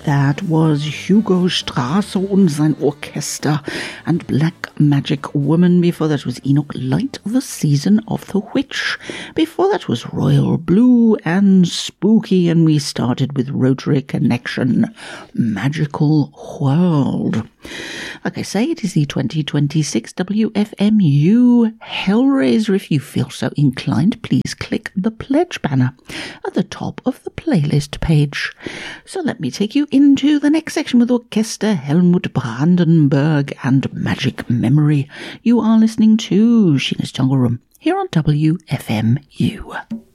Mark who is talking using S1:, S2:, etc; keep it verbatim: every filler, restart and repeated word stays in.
S1: that was Hugo Strasser und sein Orchester and Black Magic Woman. Before that was Enoch Light, The Season of the Witch. Before that was Royal Blue and Spooky, and we started with Rotary Connection, Magical World. Like I say, it is the twenty twenty-six W F M U Hellraiser. If you feel so inclined, please click the pledge banner at the top of the playlist page. So let me take you into the next section with Orchester Helmut Brandenburg and Magic Memory. You are listening to Sheena's Jungle Room here on W F M U.